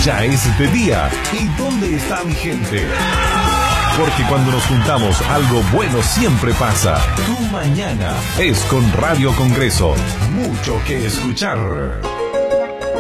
Ya es de día. ¿Y dónde está mi gente? Porque cuando nos juntamos, algo bueno siempre pasa. Tu mañana es con Radio Congreso. Mucho que escuchar.